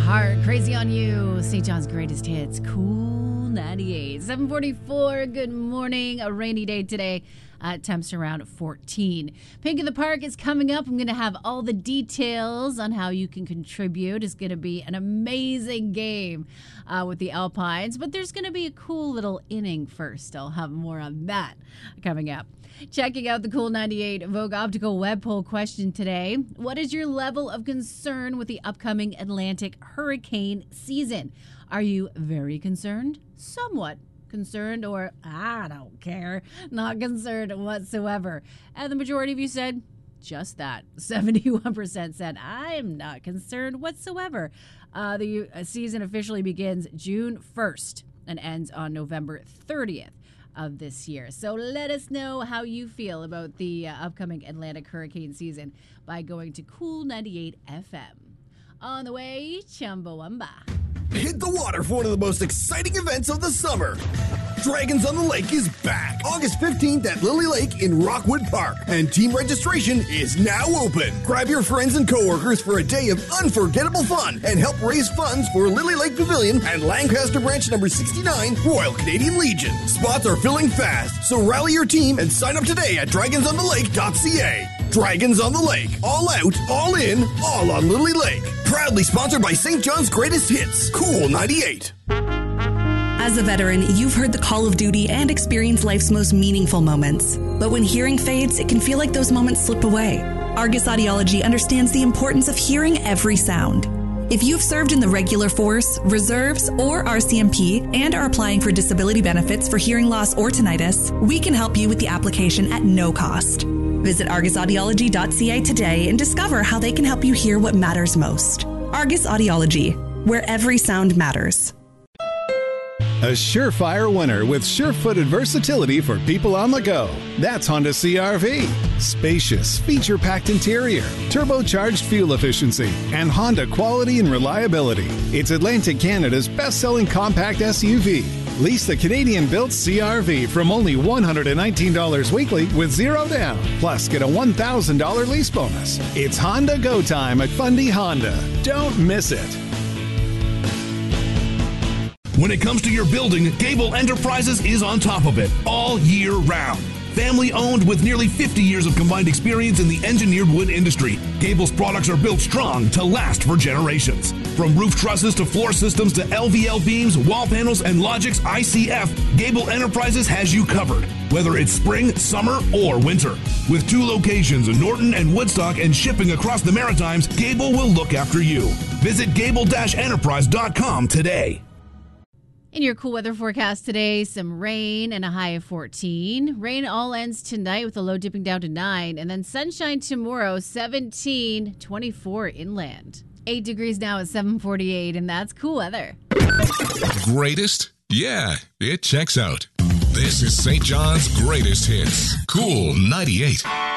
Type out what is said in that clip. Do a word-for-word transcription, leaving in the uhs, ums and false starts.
Heart, Crazy on You, Saint John's greatest hits, Cool ninety-eight. seven forty-four, good morning. A rainy day today. Uh, temps around fourteen. Pink in the Park is coming up. I'm going to have all the details on how you can contribute. It's going to be an amazing game uh, with the Alpines, but there's going to be a cool little inning first. I'll have more on that coming up. Checking out the Cool ninety-eight Vogue Optical web poll question today. What is your level of concern with the upcoming Atlantic hurricane season? Are you very concerned? Somewhat concerned, or I don't care, not concerned whatsoever? And the majority of you said just that. seventy-one percent said I'm not concerned whatsoever. Uh, the season officially begins June first and ends on November thirtieth of this year. So let us know how you feel about the uh, upcoming Atlantic hurricane season by going to Cool ninety-eight F M. On the way, Chumbawamba. Hit the water for one of the most exciting events of the summer. Dragons on the Lake is back August fifteenth at Lily Lake in Rockwood Park, and team registration is now open. Grab your friends and coworkers for a day of unforgettable fun and help raise funds for Lily Lake Pavilion and Lancaster Branch number sixty-nine, Royal Canadian Legion. Spots are filling fast, so rally your team and sign up today at dragons on the lake dot c a. Dragons on the Lake. All out, all in, all on Lily Lake. Proudly sponsored by Saint John's greatest hits, Cool ninety-eight. As a veteran, you've heard the call of duty and experienced life's most meaningful moments. But when hearing fades, it can feel like those moments slip away. Argus Audiology understands the importance of hearing every sound. If you've served in the regular force, reserves, or R C M P and are applying for disability benefits for hearing loss or tinnitus, we can help you with the application at no cost. Visit argus audiology dot c a today and discover how they can help you hear what matters most. Argus Audiology, where every sound matters. A surefire winner with sure-footed versatility for people on the go. That's Honda C R V. Spacious, feature-packed interior, turbocharged fuel efficiency, and Honda quality and reliability. It's Atlantic Canada's best-selling compact S U V. Lease the Canadian-built C R V from only one hundred nineteen dollars weekly with zero down. Plus, get a one thousand dollars lease bonus. It's Honda Go Time at Fundy Honda. Don't miss it. When it comes to your building, Gable Enterprises is on top of it all year round. Family owned with nearly fifty years of combined experience in the engineered wood industry, Gable's products are built strong to last for generations. From roof trusses to floor systems to L V L beams, wall panels, and Logix I C F, Gable Enterprises has you covered, whether it's spring, summer, or winter. With two locations in Norton and Woodstock and shipping across the Maritimes, Gable will look after you. Visit gable dash enterprise dot com today. In your cool weather forecast today, some rain and a high of fourteen. Rain all ends tonight with a low dipping down to nine. And then sunshine tomorrow, seventeen, twenty-four inland. eight degrees now at seven forty-eight, and that's cool weather. Greatest? Yeah, it checks out. This is Saint John's greatest hits. Cool ninety-eight.